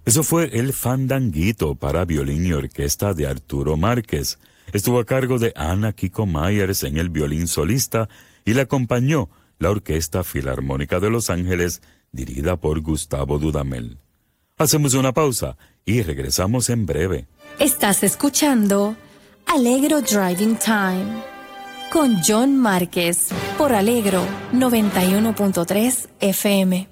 Eso fue el Fandanguito para violín y orquesta de Arturo Márquez. Estuvo a cargo de Ana Kiko Myers en el violín solista y le acompañó la Orquesta Filarmónica de Los Ángeles, dirigida por Gustavo Dudamel. Hacemos una pausa y regresamos en breve. Estás escuchando Alegro Driving Time con John Márquez por Alegro 91.3 FM.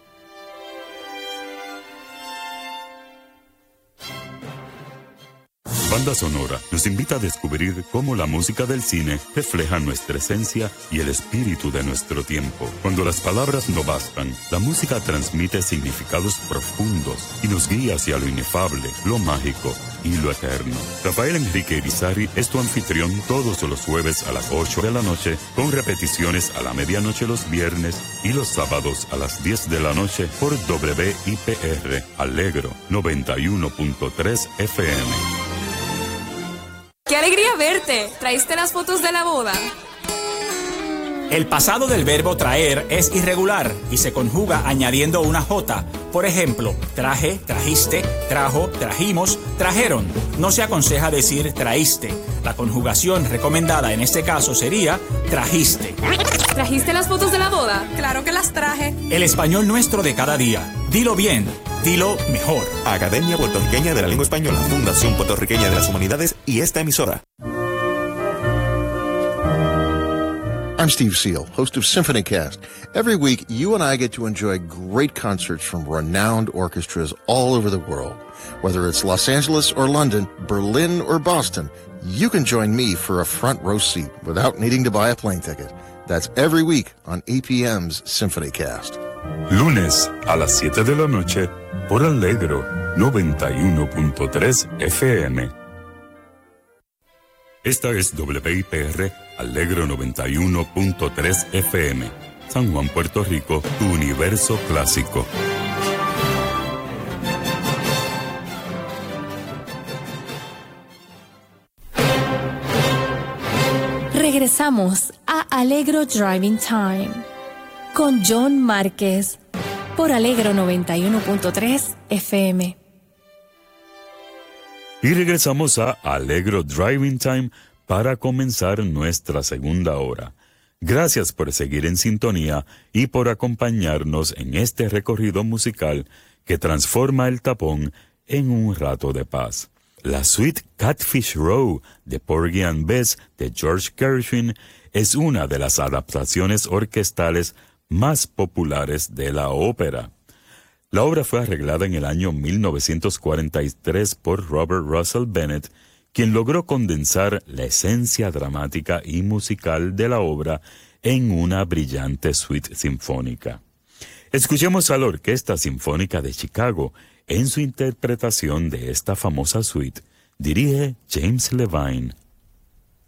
Banda Sonora nos invita a descubrir cómo la música del cine refleja nuestra esencia y el espíritu de nuestro tiempo. Cuando las palabras no bastan, la música transmite significados profundos y nos guía hacia lo inefable, lo mágico y lo eterno. Rafael Enrique Irizarry es tu anfitrión todos los jueves a las 8 de la noche, con repeticiones a la medianoche los viernes y los sábados a las 10 de la noche por WIPR Alegro 91.3 FM. ¡Qué alegría verte! ¿Traíste las fotos de la boda? El pasado del verbo traer es irregular y se conjuga añadiendo una J. Por ejemplo, traje, trajiste, trajo, trajimos, trajeron. No se aconseja decir traíste. La conjugación recomendada en este caso sería trajiste. ¿Trajiste las fotos de la boda? Claro que las traje. El español nuestro de cada día. Dilo bien, dilo mejor. Academia Puertorriqueña de la Lengua Española, Fundación Puertorriqueña de las Humanidades y esta emisora. I'm Steve Seal, host of SymphonyCast. Every week, you and I get to enjoy great concerts from renowned orchestras all over the world. Whether it's Los Angeles or London, Berlin or Boston, you can join me for a front row seat without needing to buy a plane ticket. That's every week on APM's SymphonyCast. Lunes a las 7 de la noche por Alegro 91.3 FM. Esta es WIPR Alegro 91.3 FM. San Juan, Puerto Rico, tu universo clásico. Regresamos a Alegro Driving Time con John Márquez por Alegro 91.3 FM. Y regresamos a Alegro Driving Time para comenzar nuestra segunda hora. Gracias por seguir en sintonía y por acompañarnos en este recorrido musical que transforma el tapón en un rato de paz. La suite Catfish Row de Porgy and Bess de George Gershwin es una de las adaptaciones orquestales más populares de la ópera. La obra fue arreglada en el año 1943 por Robert Russell Bennett, quien logró condensar la esencia dramática y musical de la obra en una brillante suite sinfónica. Escuchemos a la Orquesta Sinfónica de Chicago en su interpretación de esta famosa suite. Dirige James Levine.